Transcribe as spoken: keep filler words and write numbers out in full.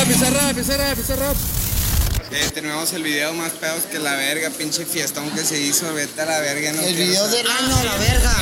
Pizarra, Pizarra, Pizarra. Eh, tenemos el video más pedos que la verga, pinche fiestón que se hizo, vete a la verga. No El quiero video saber. del año a la verga.